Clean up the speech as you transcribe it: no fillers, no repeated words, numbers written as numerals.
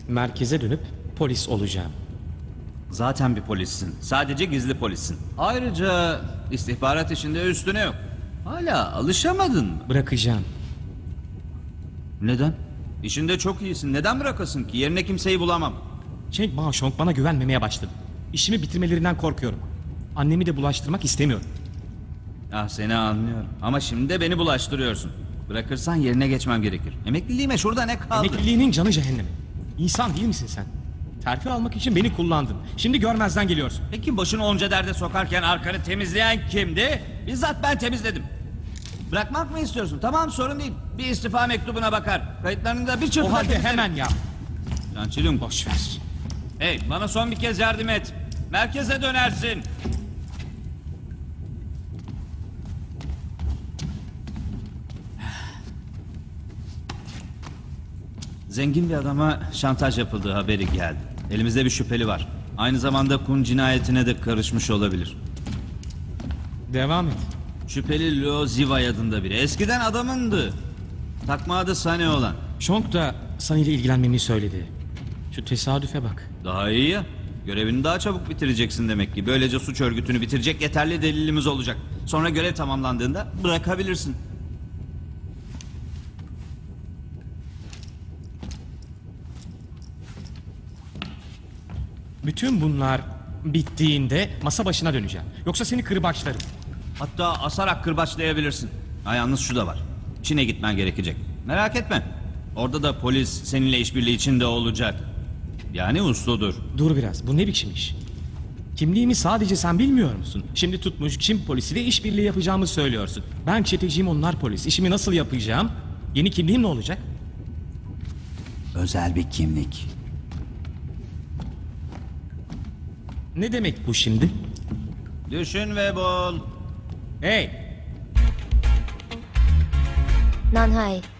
Merkeze dönüp polis olacağım. Zaten bir polissin. Sadece gizli polissin. Ayrıca istihbarat işinde üstüne yok. Hala alışamadın mı? Bırakacağım. Neden? İşinde çok iyisin. Neden bırakasın ki? Yerine kimseyi bulamam. Cheng Maoshong bana güvenmemeye başladı. İşimi bitirmelerinden korkuyorum. Annemi de bulaştırmak istemiyorum. Ah, seni anlıyorum. Ama şimdi de beni bulaştırıyorsun. Bırakırsan yerine geçmem gerekir. Emekliliğime şurada ne kaldı? Emekliliğinin canı cehenneme. İnsan değil misin sen? Terfi almak için beni kullandın. Şimdi görmezden geliyorsun. Peki başını onca derde sokarken arkanı temizleyen kimdi? Bizzat ben temizledim. Bırakmak mı istiyorsun? Tamam, sorun değil. Bir istifa mektubuna bakar. Kayıtlarını da bir O çırpıda halde temizlerim. hemen yap. Cançilum, Boş ver. hey, bana son bir kez yardım et. Merkeze dönersin. Zengin bir adama şantaj yapıldığı haberi geldi. Elimizde bir şüpheli var. Aynı zamanda Kun cinayetine de karışmış olabilir. Devam et. Şüpheli Luo Zivay adında biri. Eskiden adamındı. Takma adı Sane olan. Chong da Sunny ile ilgilenmemi söyledi. Şu tesadüfe bak. Daha iyi ya. Görevini daha çabuk bitireceksin demek ki. Böylece suç örgütünü bitirecek yeterli delilimiz olacak. Sonra görev tamamlandığında bırakabilirsin. Bütün bunlar bittiğinde masa başına döneceğim. Yoksa seni kırbaçlarım. Hatta asarak kırbaçlayabilirsin. Ha, yalnız şu da var. Çin'e gitmen gerekecek. Merak etme. Orada da polis seninle işbirliği içinde olacak. Yani usludur. Dur biraz, bu ne biçim iş? Kimliğimi sadece sen bilmiyor musun? Şimdi tutmuş Çin polisiyle işbirliği yapacağımı söylüyorsun. Ben çeteciyim, onlar polis. İşimi nasıl yapacağım? Yeni kimliğim ne olacak? Özel bir kimlik. Ne demek bu şimdi? Düşün ve bul. Hey! Nanhai,